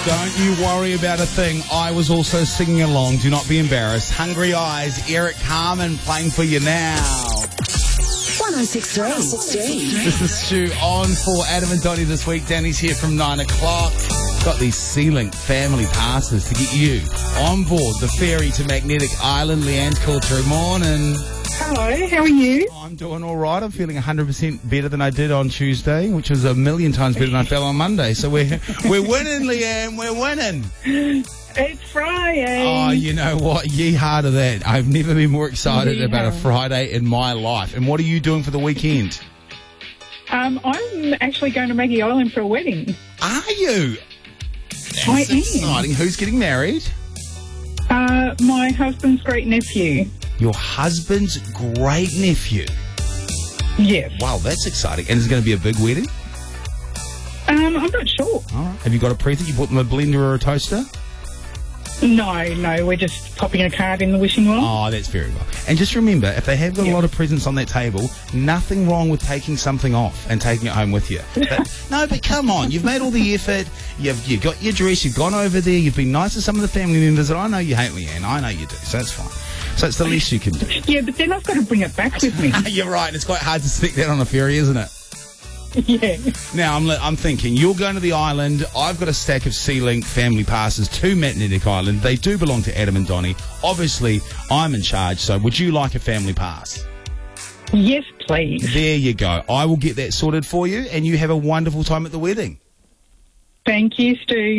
Don't you worry about a thing. I was also singing along. Do not be embarrassed. Hungry Eyes, Eric Carmen playing for you now. 106.3. This is Stu on for Adam and Donnie this week. Danny's here from 9 o'clock. Got these Sea-Link family passes to get you on board the ferry to Magnetic Island. Leanne's called through. Morning. Hello, how are you? I'm doing all right. I'm feeling 100% better than I did on Tuesday, which was a million times better than I felt on Monday. So we're winning, Leanne. We're winning. It's Friday. Oh, you know what? Yeehaw to that. I've never been more excited about a Friday in my life. And what are you doing for the weekend? I'm actually going to Maggie Island for a wedding. Are you? I That's am. exciting. Who's getting married? My husband's great nephew. Your husband's great nephew. Yes. Wow, that's exciting. And is it going to be a big wedding? I'm not sure. All right. Have you got a present? You bought them a blender or a toaster? No, we're just popping a card in the wishing well. Oh, that's very well. And just remember, if they have got a lot of presents on that table, nothing wrong with taking something off and taking it home with you. But come on, you've made all the effort, you've got your dress, you've gone over there, you've been nice to some of the family members, and I know you hate Leanne, I know you do, so that's fine. So it's the least you can do. Yeah, but then I've got to bring it back with me. You're right, it's quite hard to stick that on a ferry, isn't it? Yeah. Now, I'm thinking, you're going to the island. I've got a stack of Sea-Link family passes to Magnetic Island. They do belong to Adam and Donnie. Obviously, I'm in charge, so would you like a family pass? Yes, please. There you go. I will get that sorted for you, and you have a wonderful time at the wedding. Thank you, Stu.